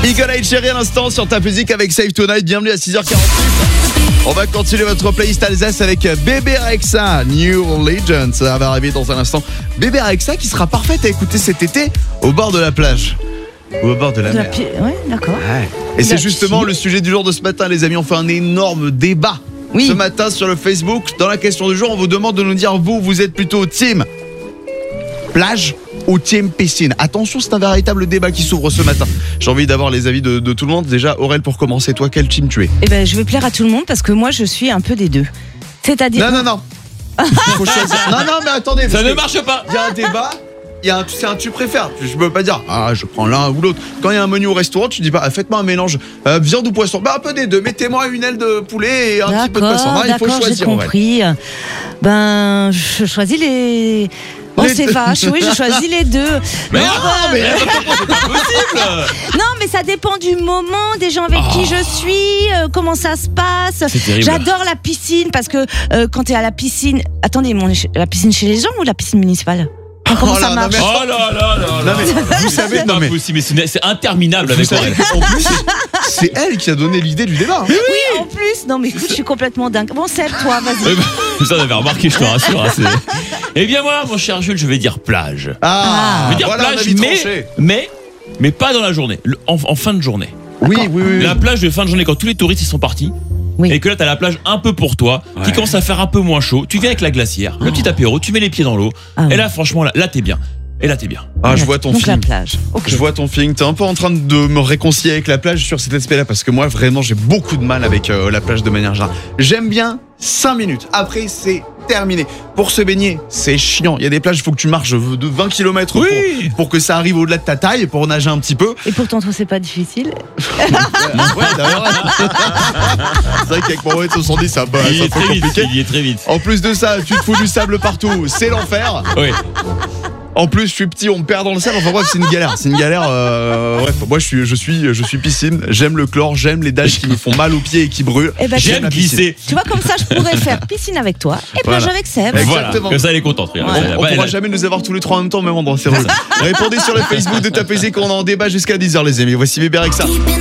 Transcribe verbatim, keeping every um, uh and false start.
Eagle Eye Cherry à l'instant sur ta musique avec Save Tonight. Bienvenue à six heures quarante-huit. On va continuer votre playlist Alsace avec Bébé Rexha, New Legend. Ça va arriver dans un instant. Bébé Rexha qui sera parfaite à écouter cet été au bord de la plage. Ou au bord de la De la mer. pi- Ouais, d'accord. Ouais. Et c'est La justement piscine. le sujet du jour de ce matin, les amis. On fait un énorme débat Oui. ce matin sur le Facebook. Dans la question du jour, on vous demande de nous dire, vous, vous êtes plutôt team plage ou team piscine. Attention, c'est un véritable débat qui s'ouvre ce matin. J'ai envie d'avoir les avis de, de tout le monde. Déjà, Aurel, pour commencer, toi, quel team tu es? Eh ben, je vais plaire à tout le monde parce que moi, je suis un peu des deux. C'est-à-dire. Non, non, non. Il faut choisir. Non, non, mais attendez. Ça parce ne que marche pas. Il y a un débat. Il y a un, c'est un tu préfères. Je peux pas dire ah je prends l'un ou l'autre. Quand il y a un menu au restaurant, tu dis pas ah, faites-moi un mélange euh, viande ou poisson. Bah un peu des deux. Mettez-moi une aile de poulet et un petit peu de poisson. Non, il faut d'accord, j'ai choisir. Aurel. compris. Ben, je choisis les. Oh, Les c'est deux. vache, oui, je choisis les deux. Mais non, non, bah, mais- C'est pas possible. non, mais ça dépend du moment, des gens avec qui je suis, euh, comment ça se passe. C'est terrible. J'adore la piscine parce que euh, quand t'es à la piscine. Attendez, mon, la piscine chez les gens ou la piscine municipale? Comment Oh ça là, non, marche? mais- Oh là là là Non là. mais vous savez C'est non pas mais possible, mais c'est c'est interminable vous avec savez Aurel. qu'en plus c'est- c'est elle qui a donné l'idée du débat. hein. Oui, en plus. Non, mais écoute, je suis complètement dingue. Bon, Seb, toi, vas-y. Eh ben, ça, on avait remarqué, je te rassure. hein, c'est- Eh bien, moi, mon cher Jules, je vais dire plage. Ah, Je vais dire voilà un plage, avis mais, tranché. mais, mais pas dans la journée, le- en, en fin de journée. Oui oui oui. oui. La plage de fin de journée, quand tous les touristes ils sont partis, Oui. et que là, t'as la plage un peu pour toi, qui Ouais. commence à faire un peu moins chaud. Tu viens avec la glacière, le petit apéro, tu mets les pieds dans l'eau, Ah et oui. là, franchement, là, là t'es bien. Et là, t'es bien. Ah je vois ton Donc film. la plage. Ok. Je vois ton feeling, t'es un peu en train de me réconcilier avec la plage sur cet aspect-là parce que moi vraiment j'ai beaucoup de mal avec euh, la plage de manière générale. J'aime bien cinq minutes, après c'est terminé. Pour se baigner, c'est chiant. Il y a des plages, il faut que tu marches de vingt kilomètres Oui. pour, pour que ça arrive au-delà de ta taille, pour nager un petit peu. Et pourtant, toi, c'est pas difficile. Ouais, d'ailleurs. C'est vrai qu'avec mon mètre soixante-dix, c'est un peu, Il c'est un est peu très vite. compliqué. Il est très vite. En plus de ça, tu te fous du sable partout, c'est l'enfer. Oui. En plus, je suis petit, on me perd dans le sable. Enfin bref, c'est une galère. C'est une galère. Euh, bref, moi, je suis, je suis, je suis piscine. J'aime le chlore, j'aime les dalles qui me font mal aux pieds et qui brûlent. Eh ben, tu- J'aime la piscine. glisser. Tu vois, comme ça, je pourrais faire piscine avec toi et plage Voilà. avec Seb. Exactement. Voilà. Comme ça, elle est contente. regarde. On, Elle- on elle- pourra elle- jamais nous avoir tous les trois en même temps, au même endroit. C'est drôle. Répondez sur le Facebook de Ta Musique, on est en débat jusqu'à dix heures, les amis. Voici Bébé Rexha.